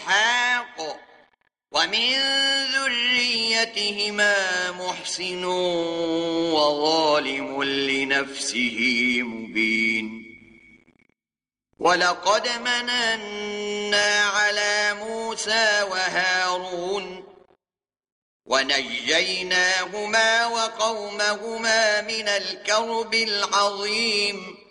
وإسحاق ومن ذريتهما محسن وظالم لنفسه مبين ولقد مننا على موسى وهارون ونجيناهما وقومهما من الكرب العظيم